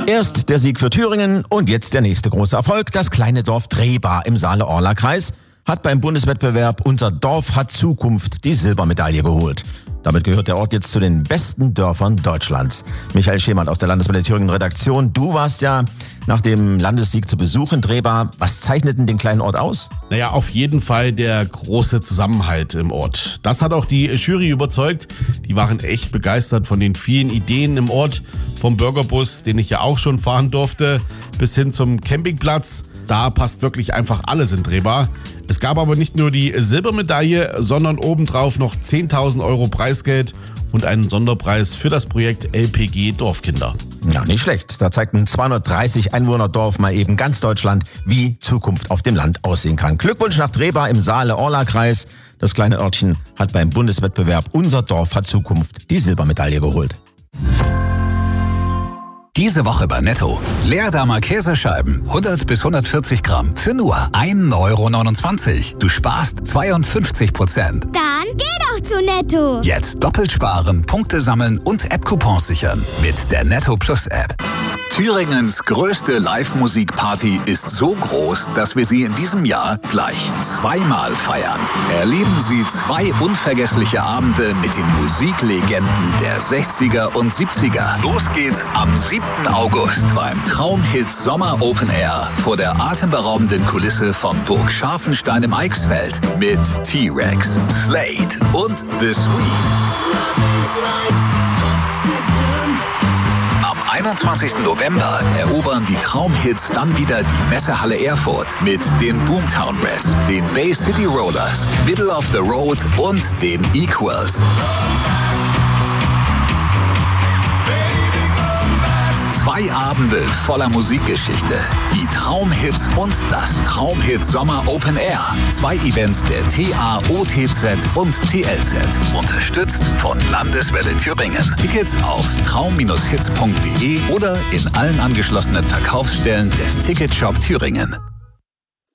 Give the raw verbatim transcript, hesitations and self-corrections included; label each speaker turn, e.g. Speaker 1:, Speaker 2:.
Speaker 1: Erst der Sieg für Thüringen und jetzt der nächste große Erfolg. Das kleine Dorf Drehbar im Saale-Orla-Kreis hat beim Bundeswettbewerb Unser Dorf hat Zukunft die Silbermedaille geholt. Damit gehört der Ort jetzt zu den besten Dörfern Deutschlands. Michael Schemann aus der Landeswelle Thüringen Redaktion. Du warst ja nach dem Landessieg zu Besuch in Drehbar. Was zeichnet denn den kleinen Ort aus?
Speaker 2: Naja, auf jeden Fall der große Zusammenhalt im Ort. Das hat auch die Jury überzeugt. Die waren echt begeistert von den vielen Ideen im Ort. Vom Bürgerbus, den ich ja auch schon fahren durfte, bis hin zum Campingplatz. Da passt wirklich einfach alles in Drehbar. Es gab aber nicht nur die Silbermedaille, sondern obendrauf noch zehntausend Euro Preisgeld und einen Sonderpreis für das Projekt L P G Dorfkinder.
Speaker 1: Ja, nicht schlecht. Da zeigt ein zweihundertdreißig Einwohner-Dorf mal eben ganz Deutschland, wie Zukunft auf dem Land aussehen kann. Glückwunsch nach Drehbar im Saale-Orla-Kreis. Das kleine Örtchen hat beim Bundeswettbewerb Unser Dorf hat Zukunft die Silbermedaille geholt.
Speaker 3: Diese Woche bei Netto. Leerdammer Käsescheiben, hundert bis hundertvierzig Gramm, für nur ein Euro neunundzwanzig. Du sparst zweiundfünfzig Prozent.
Speaker 4: Dann geh doch zu Netto.
Speaker 3: Jetzt doppelt sparen, Punkte sammeln und App-Coupons sichern mit der Netto Plus App. Thüringens größte Live-Musikparty ist so groß, dass wir sie in diesem Jahr gleich zweimal feiern. Erleben Sie zwei unvergessliche Abende mit den Musiklegenden der sechziger und siebziger. Los geht's am siebten August beim Traumhit Sommer Open Air vor der atemberaubenden Kulisse von Burg Scharfenstein im Eichsfeld mit T-Rex, Slade und The Sweet. Am einundzwanzigsten November erobern die Traumhits dann wieder die Messehalle Erfurt mit den Boomtown Rats, den Bay City Rollers, Middle of the Road und den Equals. Zwei Abende voller Musikgeschichte, die Traumhits und das Traumhit Sommer Open Air. Zwei Events der T A O T Z und T L Z. Unterstützt von Landeswelle Thüringen. Tickets auf traum Bindestrich hits punkt de oder in allen angeschlossenen Verkaufsstellen des Ticketshop Thüringen.